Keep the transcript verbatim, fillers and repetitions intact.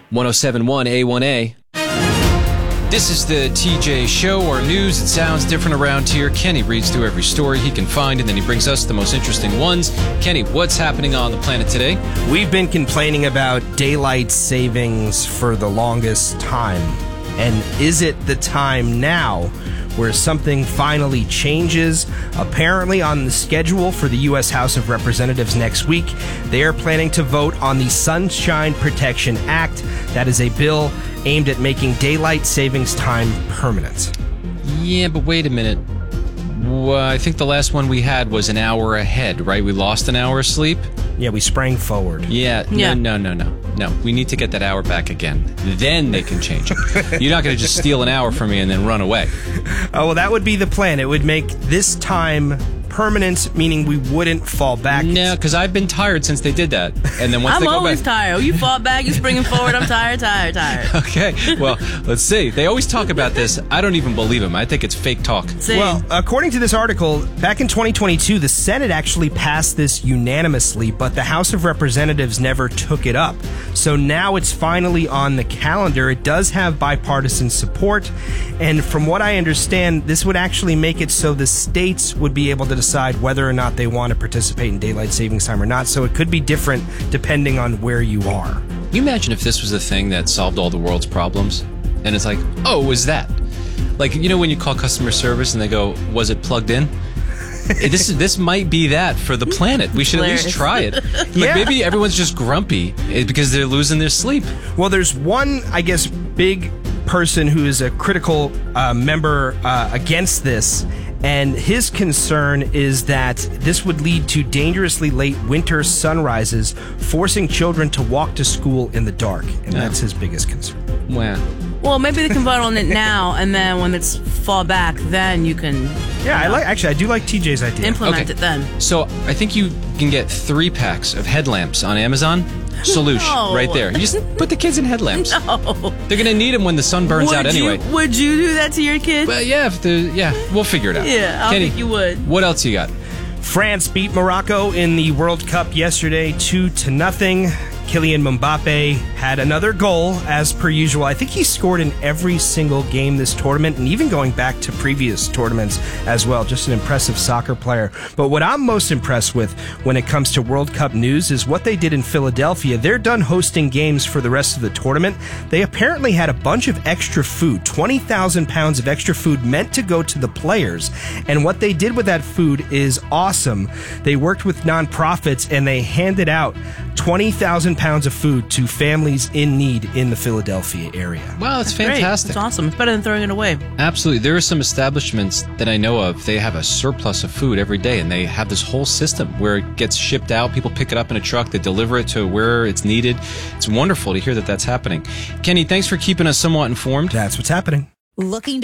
one oh seven point one A one A. This is the T J Show, or news. It sounds different around here. Kenny reads through every story he can find, and then he brings us the most interesting ones. Kenny, what's happening on the planet today? We've been complaining about daylight savings for the longest time. And is it the time now where something finally changes? Apparently, on the schedule for the U S House of Representatives next week, they are planning to vote on the Sunshine Protection Act. That is a bill aimed at making daylight savings time permanent. Yeah, but wait a minute. Well, I think the last one we had was an hour ahead, right? We lost an hour of sleep? Yeah, we sprang forward. Yeah, Yeah. no, no, no, no. No, we need to get that hour back again. Then they can change it. You're not going to just steal an hour from me and then run away. Oh, well, that would be the plan. It would make this time permanent, meaning we wouldn't fall back. No, because I've been tired since they did that. And then once I'm they go always back... tired. You fall back, you springing forward. I'm tired, tired, tired. Okay, well, let's see. They always talk about this. I don't even believe them. I think it's fake talk. Same. Well, according to this article, back in twenty twenty-two, the Senate actually passed this unanimously, but the House of Representatives never took it up. So now it's finally on the calendar. It does have bipartisan support, and from what I understand, this would actually make it so the states would be able to decide whether or not they want to participate in daylight savings time or not. So it could be different depending on where you are. Can you imagine if this was the thing that solved all the world's problems? And it's like, oh, was that? Like, you know when you call customer service and they go, was it plugged in? this is this might be that for the planet. We should at least try it. Like, Yeah. maybe everyone's just grumpy because they're losing their sleep. Well, there's one, I guess, big person who is a critical uh, member uh, against this, and his concern is that this would lead to dangerously late winter sunrises, forcing children to walk to school in the dark, and Yeah. that's his biggest concern. Wow. well, maybe they can vote on it now, and then when it's fall back, then you can Yeah, I like. Actually, I do like T J's idea. implement Okay. it then. So I think you can get three packs of headlamps on Amazon. Solution No. right there. You just put the kids in headlamps. No. They're going to need them when the sun burns would out anyway. You, would you do that to your kid? Well, yeah, if the, yeah, we'll figure it out. Yeah, I Kenny, think you would. What else you got? France beat Morocco in the World Cup yesterday, two to nothing. Kylian Mbappe had another goal, as per usual. I think he scored in every single game this tournament, and even going back to previous tournaments as well. Just an impressive soccer player. But what I'm most impressed with when it comes to World Cup news is what they did in Philadelphia. They're done hosting games for the rest of the tournament. They apparently had a bunch of extra food, twenty thousand pounds of extra food meant to go to the players. And what they did with that food is awesome. They worked with nonprofits and they handed out twenty thousand pounds of food to families in need in the Philadelphia area. Wow, it's Great. fantastic. It's awesome. It's better than throwing it away. Absolutely. There are some establishments that I know of, they have a surplus of food every day, and they have this whole system where it gets shipped out. People pick it up in a truck. They deliver it to where it's needed. It's wonderful to hear that that's happening. Kenny, thanks for keeping us somewhat informed. That's what's happening. Looking